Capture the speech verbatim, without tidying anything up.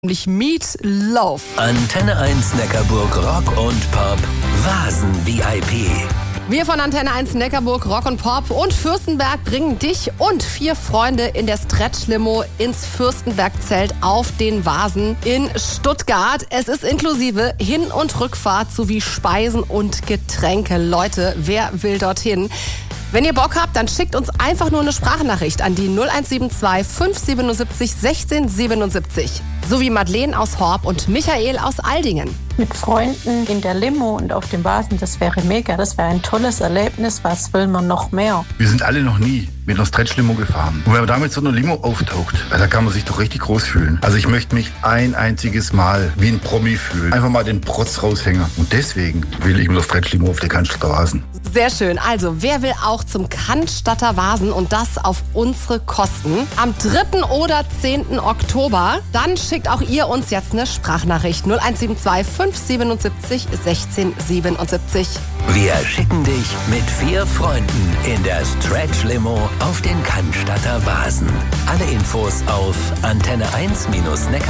Nämlich Meat Loaf. Antenne eins Neckarburg Rock und Pop Vasen-V I P. Wir von Antenne eins Neckarburg Rock und Pop und Fürstenberg bringen dich und vier Freunde in der Stretch-Limo ins Fürstenberg-Zelt auf den Vasen in Stuttgart. Es ist inklusive Hin- und Rückfahrt sowie Speisen und Getränke. Leute, wer will dorthin? Wenn ihr Bock habt, dann schickt uns einfach nur eine Sprachnachricht an die null eins sieben zwei fünf sieben sieben sechzehn siebenundsiebzig. Sowie Madeleine aus Horb und Michael aus Aldingen. Mit Freunden in der Limo und auf dem Vasen, das wäre mega. Das wäre ein tolles Erlebnis. Was will man noch mehr? Wir sind alle noch nie mit einer Stretch-Limo gefahren. Und wenn man da mit so einer Limo auftaucht, da kann man sich doch richtig groß fühlen. Also ich möchte mich ein einziges Mal wie ein Promi fühlen. Einfach mal den Protz raushängen. Und deswegen will ich mit der Stretch-Limo auf den Cannstatter Vasen. Sehr schön. Also, wer will auch zum Cannstatter Vasen und das auf unsere Kosten? Am dritten oder zehnten Oktober. Dann schickt auch ihr uns jetzt eine Sprachnachricht. null eins sieben zwei fünf sieben sieben sechzehn siebenundsiebzig. Wir schicken dich mit vier Freunden in der Stretch-Limo auf den Cannstatter Vasen. Alle Infos auf antenne eins Neckar